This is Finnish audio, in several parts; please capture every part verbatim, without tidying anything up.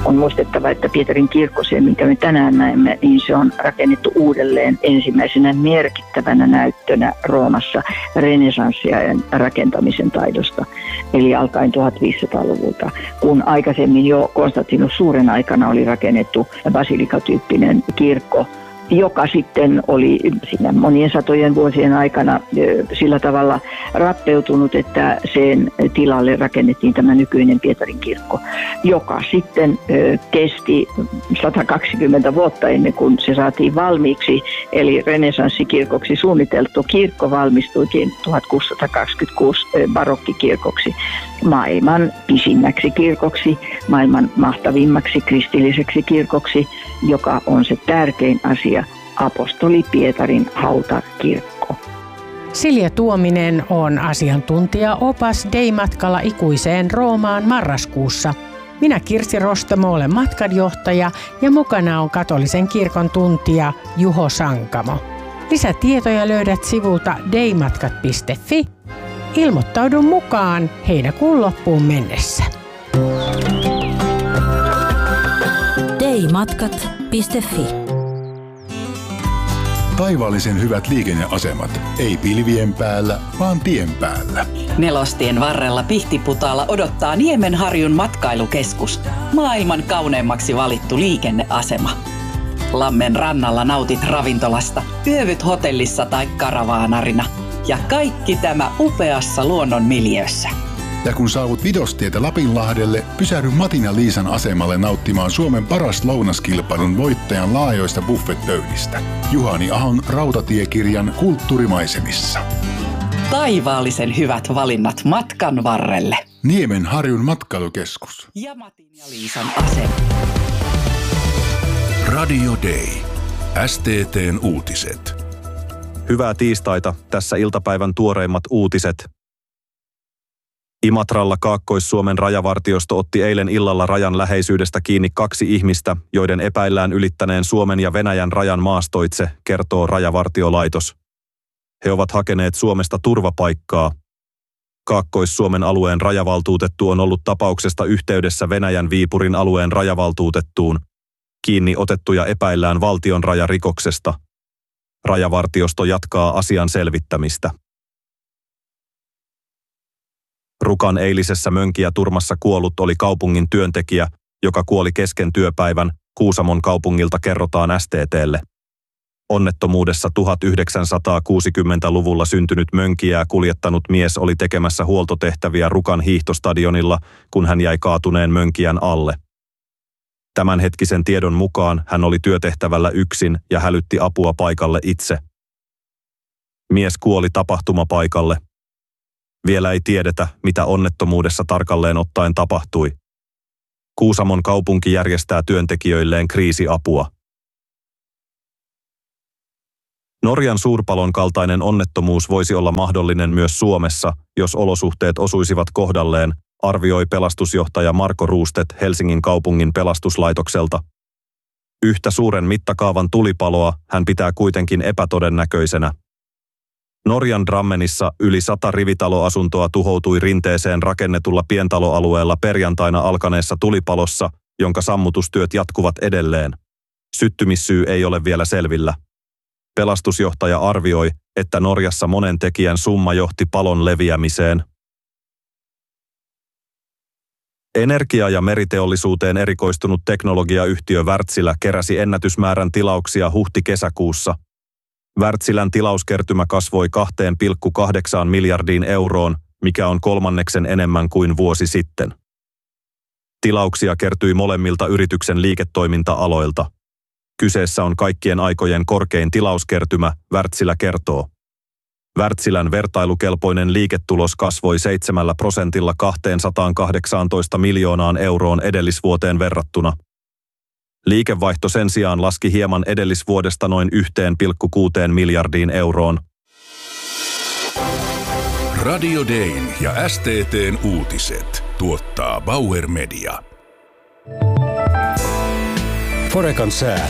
On muistettava, että Pietarin kirkko, se minkä me tänään näemme, niin se on rakennettu uudelleen ensimmäisenä merkittävänä näyttönä Roomassa renessanssiajan rakentamisen taidosta, eli alkaen tuhatviisisataaluvulta, kun aikaisemmin jo Konstantinus Suuren aikana oli rakennettu basilikatyyppinen kirkko, joka sitten oli siinä monien satojen vuosien aikana sillä tavalla rappeutunut, että sen tilalle rakennettiin tämä nykyinen Pietarin kirkko, joka sitten kesti sata kaksikymmentä vuotta ennen kuin se saatiin valmiiksi, eli renessanssikirkoksi suunniteltu kirkko valmistuikin tuhatkuusisataakaksikymmentäkuusi barokkikirkoksi, maailman pisimmäksi kirkoksi, maailman mahtavimmaksi kristilliseksi kirkoksi, joka on se tärkein asia, apostoli Pietarin hautakirkko. Silja Tuominen on asiantuntija-opas Dei-matkalla ikuiseen Roomaan marraskuussa. Minä Kirsi Rostamo olen matkanjohtaja ja mukana on katolisen kirkon tuntija Juho Sankamo. Lisätietoja löydät sivulta deimatkat piste fi. Ilmoittaudu mukaan heinäkuun loppuun mennessä. deimatkat piste fi. Taivaallisen hyvät liikenneasemat. Ei pilvien päällä, vaan tien päällä. Nelostien varrella Pihtiputaalla odottaa Niemenharjun matkailukeskus. Maailman kauneimmaksi valittu liikenneasema. Lammen rannalla nautit ravintolasta, yövyt hotellissa tai karavaanarina. Ja kaikki tämä upeassa luonnon miljöössä. Ja kun saavut Vidostietä Lapinlahdelle, pysähdy Matin ja Liisan asemalle nauttimaan Suomen paras lounaskilpailun voittajan laajoista buffetpöydistä. Juhani Ahon rautatiekirjan Kulttuurimaisemissa. Taivaallisen hyvät valinnat matkan varrelle. Niemenharjun matkailukeskus. Ja Matin ja Liisan asema. Radio Day. S T T:n uutiset. Hyvää tiistaita. Tässä iltapäivän tuoreimmat uutiset. Imatralla Kaakkois-Suomen rajavartiosto otti eilen illalla rajan läheisyydestä kiinni kaksi ihmistä, joiden epäillään ylittäneen Suomen ja Venäjän rajan maastoitse, kertoo Rajavartiolaitos. He ovat hakeneet Suomesta turvapaikkaa. Kaakkois-Suomen alueen rajavaltuutettu on ollut tapauksesta yhteydessä Venäjän Viipurin alueen rajavaltuutettuun. Kiinni otettuja epäillään valtion rajarikoksesta. Rajavartiosto jatkaa asian selvittämistä. Rukan eilisessä Mönkijäturmassa kuollut oli kaupungin työntekijä, joka kuoli kesken työpäivän, Kuusamon kaupungilta kerrotaan S T T:lle. Onnettomuudessa tuhatyhdeksänsataakuusikymmentäluvulla syntynyt mönkijää kuljettanut mies oli tekemässä huoltotehtäviä Rukan hiihtostadionilla, kun hän jäi kaatuneen mönkijän alle. Tämänhetkisen tiedon mukaan hän oli työtehtävällä yksin ja hälytti apua paikalle itse. Mies kuoli tapahtumapaikalle. Vielä ei tiedetä, mitä onnettomuudessa tarkalleen ottaen tapahtui. Kuusamon kaupunki järjestää työntekijöilleen kriisiapua. Norjan suurpalon kaltainen onnettomuus voisi olla mahdollinen myös Suomessa, jos olosuhteet osuisivat kohdalleen, arvioi pelastusjohtaja Marko Ruustet Helsingin kaupungin pelastuslaitokselta. Yhtä suuren mittakaavan tulipaloa hän pitää kuitenkin epätodennäköisenä. Norjan Drammenissa yli sata rivitaloasuntoa tuhoutui rinteeseen rakennetulla pientaloalueella perjantaina alkaneessa tulipalossa, jonka sammutustyöt jatkuvat edelleen. Syttymissyy ei ole vielä selvillä. Pelastusjohtaja arvioi, että Norjassa monen tekijän summa johti palon leviämiseen. Energia- ja meriteollisuuteen erikoistunut teknologiayhtiö Wärtsilä keräsi ennätysmäärän tilauksia huhti-kesäkuussa. Wärtsilän tilauskertymä kasvoi kaksi pilkku kahdeksan miljardiin euroon, mikä on kolmanneksen enemmän kuin vuosi sitten. Tilauksia kertyi molemmilta yrityksen liiketoiminta-aloilta. Kyseessä on kaikkien aikojen korkein tilauskertymä, Wärtsilä kertoo. Wärtsilän vertailukelpoinen liiketulos kasvoi seitsemällä prosentilla kaksisataakahdeksantoista miljoonaan euroon edellisvuoteen verrattuna. Liikevaihto sen sijaan laski hieman edellisvuodesta noin yksi pilkku kuusi miljardiin euroon. Radio Dayn ja S T T:n uutiset tuottaa Bauer Media. Forecan sää.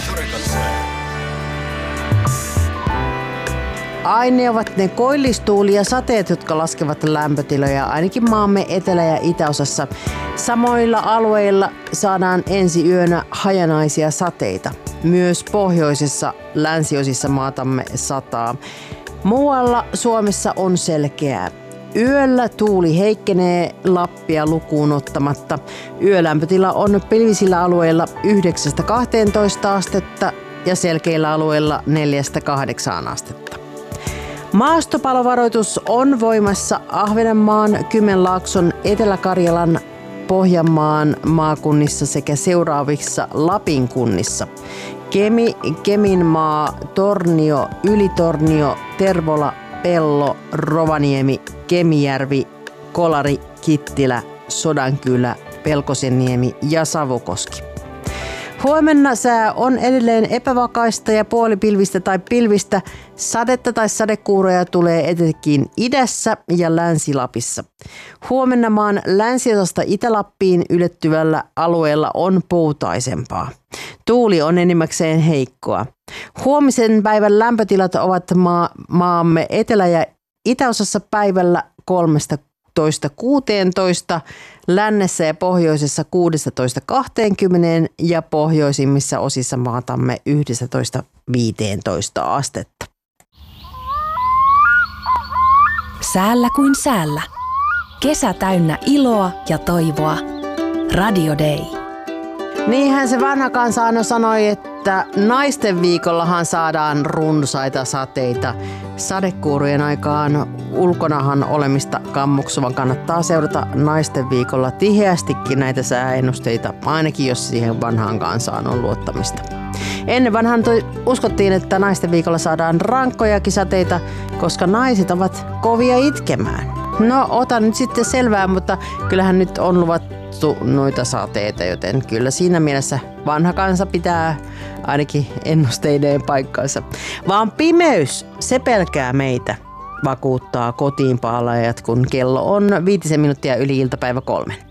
Aine ovat ne koillistuuli ja sateet, jotka laskevat lämpötiloja ainakin maamme etelä- ja itäosassa. Samoilla alueilla saadaan ensi yönä hajanaisia sateita. Myös pohjoisessa länsiosissa maatamme sataa. Muualla Suomessa on selkeää. Yöllä tuuli heikkenee Lappia lukuun ottamatta. Yölämpötila on pilvisillä alueilla yhdeksästä kahteentoista astetta ja selkeillä alueilla neljästä kahdeksaan astetta. Maastopalovaroitus on voimassa Ahvenanmaan, Kymenlaakson, Etelä-Karjalan, Pohjanmaan maakunnissa sekä seuraavissa Lapin kunnissa. Kemi, Keminmaa, Tornio, Ylitornio, Tervola, Pello, Rovaniemi, Kemijärvi, Kolari, Kittilä, Sodankylä, Pelkosenniemi ja Savukoski. Huomenna sää on edelleen epävakaista ja puolipilvistä tai pilvistä. Sadetta tai sadekuuroja tulee etenkin idässä ja Länsi-Lapissa. Huomenna maan länsiosasta Itä-Lappiin ylettyvällä alueella on puutaisempaa. Tuuli on enimmäkseen heikkoa. Huomisen päivän lämpötilat ovat maa, maamme etelä- ja itäosassa päivällä kolmetoista kuusitoista, lännessä ja pohjoisessa kuusitoista kaksikymmentä ja pohjoisimmissa osissa maatamme yksitoista viisitoista astetta. Säällä kuin säällä. Kesä täynnä iloa ja toivoa. Radio Day. Niinhän se vanha kansa sanoi, että naisten viikollahan saadaan runsaita sateita. Sadekuurujen aikaan ulkonahan olemista kammuksuvan kannattaa seurata naisten viikolla tiheästikin näitä sääennusteita, ainakin jos siihen vanhaan kansaan on luottamista. Ennen vanhan toi, uskottiin, että naisten viikolla saadaan rankkojakin sateita, koska naiset ovat kovia itkemään. No, otan nyt sitten selvää, mutta kyllähän nyt on luvattu noita sateita, joten kyllä siinä mielessä vanha kansa pitää ainakin ennusteiden paikkansa. Vaan pimeys, se pelkää meitä, vakuuttaa kotiinpalajat, kun kello on viitisen minuuttia yli iltapäivä kolmen.